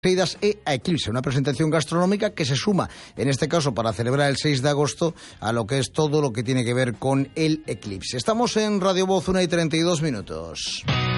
a Eclipse, una presentación gastronómica que se suma, en este caso para celebrar el 6 de agosto, a lo que es todo lo que tiene que ver con el eclipse. Estamos en Radio Voz, 1:32.